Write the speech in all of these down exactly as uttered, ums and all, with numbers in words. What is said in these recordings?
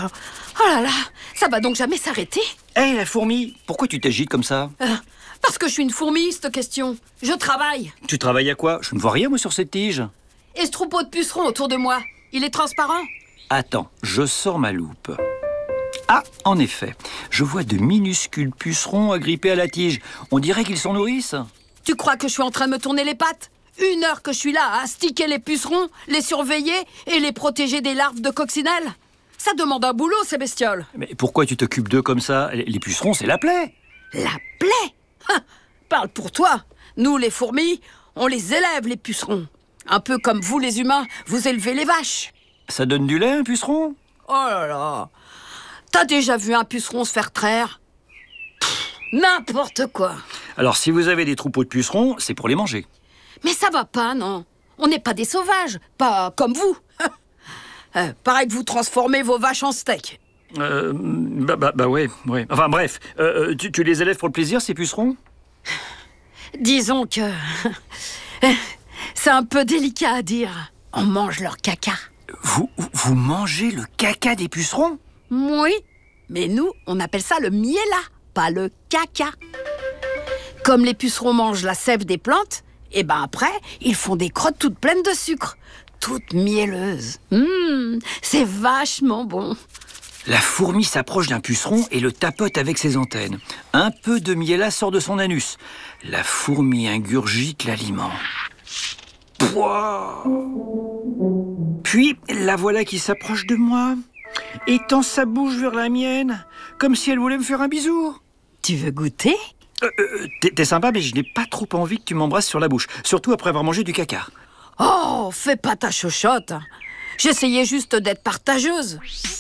Oh là là, ça va donc jamais s'arrêter? Hé, la fourmi, pourquoi tu t'agites comme ça? euh, Parce que je suis une fourmi, cette question. Je travaille. Tu travailles à quoi? Je ne vois rien, moi, sur cette tige. Et ce troupeau de pucerons autour de moi, il est transparent? Attends, je sors ma loupe. Ah, en effet, je vois de minuscules pucerons agrippés à la tige. On dirait qu'ils s'en nourrissent. Tu crois que je suis en train de me tourner les pattes? Une heure que je suis là à astiquer les pucerons, les surveiller et les protéger des larves de coccinelle? Ça demande un boulot, ces bestioles. Mais pourquoi tu t'occupes d'eux comme ça? Les pucerons, c'est la plaie. La plaie? Ha, parle pour toi. Nous, les fourmis, on les élève, les pucerons. Un peu comme vous, les humains, vous élevez les vaches. Ça donne du lait, un puceron? Oh là là. T'as déjà vu un puceron se faire traire? Pff, n'importe quoi. Alors, si vous avez des troupeaux de pucerons, c'est pour les manger. Mais ça va pas, non? On n'est pas des sauvages, pas comme vous. euh, pareil que vous transformez vos vaches en steak. Euh, bah, bah, bah ouais, ouais. Enfin bref, euh, tu, tu les élèves pour le plaisir, ces pucerons? Disons que... c'est un peu délicat à dire. On mange leur caca. Vous, vous mangez le caca des pucerons? Oui, mais nous, on appelle ça le miela, pas le caca. Comme les pucerons mangent la sève des plantes, et ben après, ils font des crottes toutes pleines de sucre, toutes mielleuses. Mmh, c'est vachement bon. La fourmi s'approche d'un puceron et le tapote avec ses antennes. Un peu de miella sort de son anus. La fourmi ingurgite l'aliment. Pouah! Puis, la voilà qui s'approche de moi et tend sa bouche vers la mienne, comme si elle voulait me faire un bisou. Tu veux goûter? Euh, euh, t'es, t'es sympa, mais je n'ai pas trop envie que tu m'embrasses sur la bouche, surtout après avoir mangé du caca. Oh, fais pas ta chochotte. J'essayais juste d'être partageuse.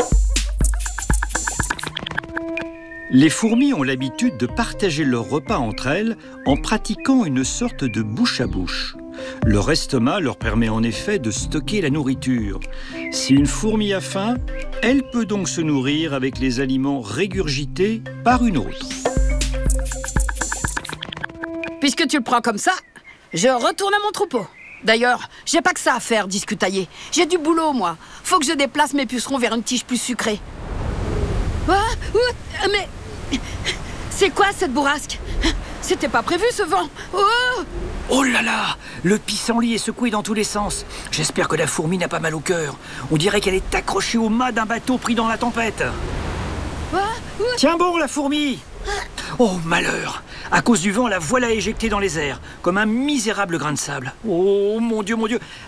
Les fourmis ont l'habitude de partager leur repas entre elles en pratiquant une sorte de bouche à bouche. Leur estomac leur permet en effet de stocker la nourriture. Si une fourmi a faim, elle peut donc se nourrir avec les aliments régurgités par une autre. Puisque tu le prends comme ça, je retourne à mon troupeau. D'ailleurs, j'ai pas que ça à faire, discutailler. J'ai du boulot, moi. Faut que je déplace mes pucerons vers une tige plus sucrée. Ah, ouh, mais... c'est quoi cette bourrasque? C'était pas prévu, ce vent. Oh! Oh là là! Le pissenlit est secoué dans tous les sens. J'espère que la fourmi n'a pas mal au cœur. On dirait qu'elle est accrochée au mât d'un bateau pris dans la tempête. Ah, ouh. Tiens bon, la fourmi! Oh, malheur! À cause du vent, la voilà éjectée dans les airs, comme un misérable grain de sable. Oh, mon Dieu, mon Dieu!